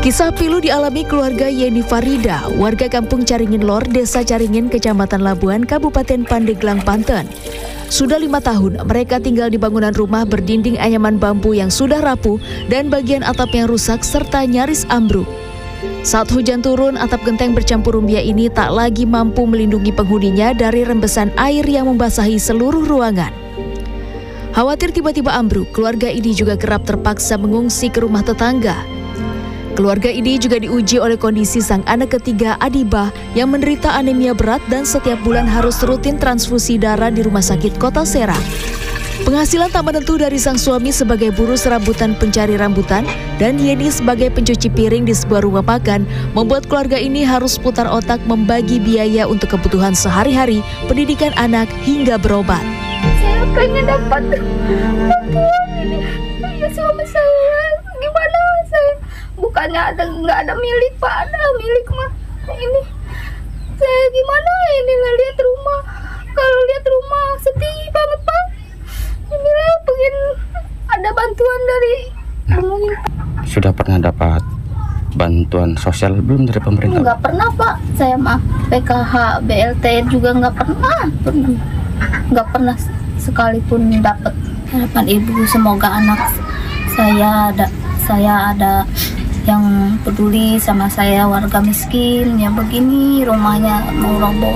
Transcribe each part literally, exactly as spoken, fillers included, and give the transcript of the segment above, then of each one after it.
Kisah pilu dialami keluarga Yeni Farida, warga kampung Caringin Lor, Desa Caringin, Kecamatan Labuan, Kabupaten Pandeglang, Banten. Sudah lima tahun mereka tinggal di bangunan rumah berdinding anyaman bambu yang sudah rapuh dan bagian atap yang rusak serta nyaris ambruk. Saat hujan turun, atap genteng bercampur rumbia ini tak lagi mampu melindungi penghuninya dari rembesan air yang membasahi seluruh ruangan. Khawatir tiba-tiba ambruk, keluarga ini juga kerap terpaksa mengungsi ke rumah tetangga. Keluarga ini juga diuji oleh kondisi sang anak ketiga, Adibah, yang menderita anemia berat dan setiap bulan harus rutin transfusi darah di Rumah Sakit Kota Serang. Penghasilan tak menentu dari sang suami sebagai buruh serabutan pencari rambutan dan Yeni sebagai pencuci piring di sebuah rumah makan membuat keluarga ini harus putar otak membagi biaya untuk kebutuhan sehari-hari, pendidikan anak, hingga berobat. Saya pengen dapat bantuan ini. Ya suami saya, gimana saya? Bukannya ada nggak ada milik Pak, ada milik mah ini. Saya gimana ini lah lihat rumah. Kalau lihat rumah sedih banget Pak. Inilah pengen ada bantuan dari pemerintah. Sudah pernah dapat bantuan sosial belum dari pemerintah? Nggak pernah Pak. Saya mah P K H, B L T juga nggak pernah. Nggak pernah sekalipun dapat. Harapan ibu semoga anak saya ada saya ada yang peduli sama saya, warga miskin ya begini rumahnya mau roboh.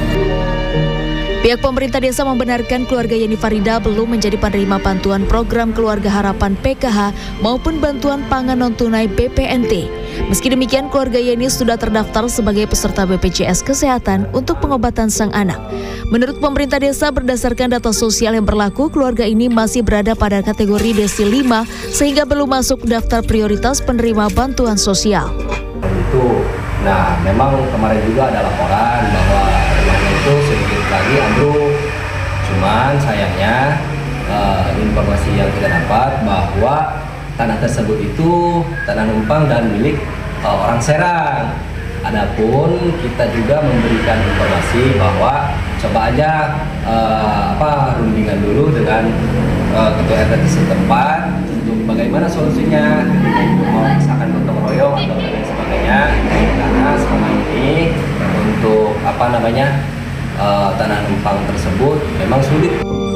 Pihak pemerintah desa membenarkan keluarga Yeni Farida belum menjadi penerima bantuan program Keluarga Harapan P K H maupun bantuan pangan non-tunai B P N T. Meski demikian, keluarga Yeni sudah terdaftar sebagai peserta B P J S Kesehatan untuk pengobatan sang anak. Menurut pemerintah desa, berdasarkan data sosial yang berlaku, keluarga ini masih berada pada kategori desil lima sehingga belum masuk daftar prioritas penerima bantuan sosial. Itu, nah memang kemarin juga ada laporan bahwa rumahnya itu sedikit lagi ambruk. Cuman sayangnya uh, informasi yang kita dapat bahwa tanah tersebut itu tanah numpang dan milik uh, orang Serang. Adapun kita juga memberikan informasi bahwa coba aja uh, apa rundingan dulu dengan uh, ketua R T setempat untuk bagaimana solusinya, mau misalkan gotong royong atau lain sebagainya. Karena selama ini untuk apa namanya uh, tanah numpang tersebut memang sulit.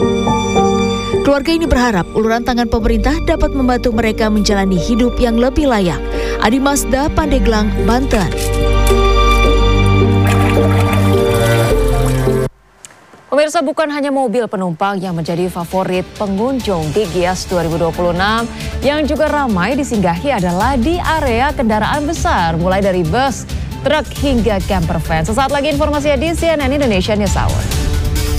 Keluarga ini berharap uluran tangan pemerintah dapat membantu mereka menjalani hidup yang lebih layak. Adi Masda, Pandeglang, Banten. Pemirsa, bukan hanya mobil penumpang yang menjadi favorit pengunjung di Gias dua ribu dua puluh enam, yang juga ramai disinggahi adalah di area kendaraan besar, mulai dari bus, truk, hingga camper van. Sesaat lagi informasinya di C N N Indonesia News Hour.